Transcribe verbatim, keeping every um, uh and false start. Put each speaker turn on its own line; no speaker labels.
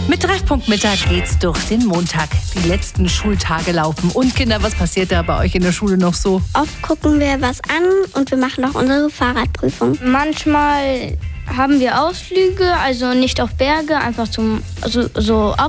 Mit Treffpunkt Mittag geht's durch den Montag. Die letzten Schultage laufen. Und Kinder, was passiert da bei euch in der Schule noch so?
Oft gucken wir was an und wir machen noch unsere Fahrradprüfung.
Manchmal haben wir Ausflüge, also nicht auf Berge, einfach zum, also so